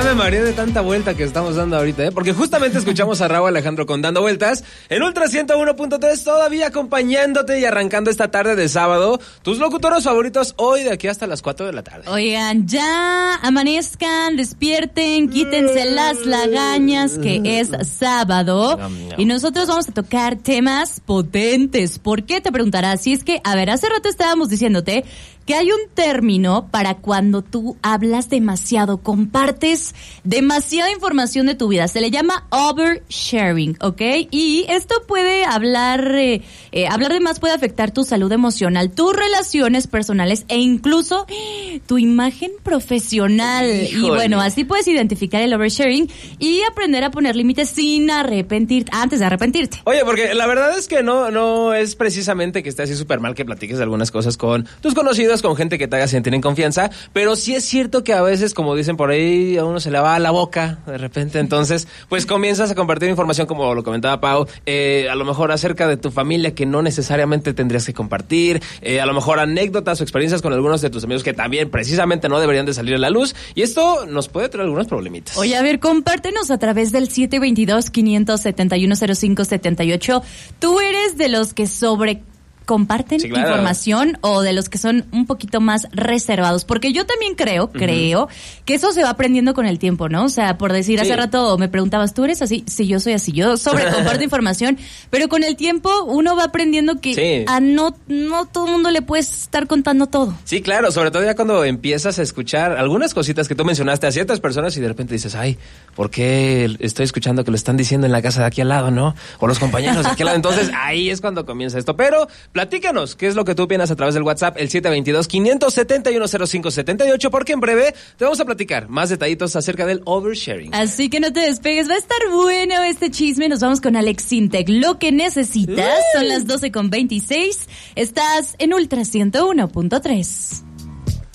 Ya me mareé de tanta vuelta que estamos dando ahorita, porque justamente escuchamos a Raúl Alejandro con Dando Vueltas en Ultra 101.3, todavía acompañándote y arrancando esta tarde de sábado. Tus locutores favoritos hoy de aquí hasta las 4 de la tarde. Oigan, ya amanezcan, despierten, quítense las lagañas, que es sábado. Y nosotros vamos a tocar temas potentes. ¿Por qué? Te preguntarás. Si es que, a ver, hace rato estábamos diciéndote que hay un término para cuando tú hablas demasiado, compartes demasiada información de tu vida. Se le llama oversharing, ¿ok? Y esto puede hablar de más puede afectar tu salud emocional, tus relaciones personales e incluso tu imagen profesional. Híjole. Y bueno, así puedes identificar el oversharing y aprender a poner límites sin arrepentirte, antes de arrepentirte. Oye, porque la verdad es que no es precisamente que esté así súper mal que platiques algunas cosas con tus conocidos, con gente que te haga sentir en confianza, pero sí es cierto que a veces, como dicen por ahí, a uno se le va a la boca de repente, entonces pues comienzas a compartir información, como lo comentaba Pau, a lo mejor acerca de tu familia que no necesariamente tendrías que compartir, a lo mejor anécdotas o experiencias con algunos de tus amigos que también precisamente no deberían de salir a la luz, y esto nos puede traer algunos problemitas. Oye, a ver, compártenos a través del 722-571-0578. ¿Tú eres de los que comparten información o de los que son un poquito más reservados? Porque yo también creo que eso se va aprendiendo con el tiempo, ¿no? O sea, por decir, hace rato me preguntabas, ¿tú eres así? Sí, yo soy así, yo comparto información, pero con el tiempo uno va aprendiendo que a no todo el mundo le puedes estar contando todo. Sí, claro, sobre todo ya cuando empiezas a escuchar algunas cositas que tú mencionaste a ciertas personas y de repente dices, ay, ¿por qué estoy escuchando que lo están diciendo en la casa de aquí al lado, no? O los compañeros de aquí al lado. Entonces ahí es cuando comienza esto, pero platícanos, ¿qué es lo que tú opinas a través del WhatsApp? El 722-571-0578, porque en breve te vamos a platicar más detallitos acerca del oversharing. Así que no te despegues, va a estar bueno este chisme. Nos vamos con Alex Sintek. Lo que necesitas, son las 12:26. Estás en Ultra 101.3.